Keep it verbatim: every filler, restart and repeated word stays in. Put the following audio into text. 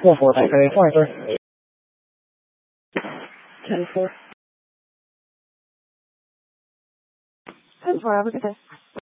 Four four, take a fly, sir. Ten four. Ten four, I'll look at this.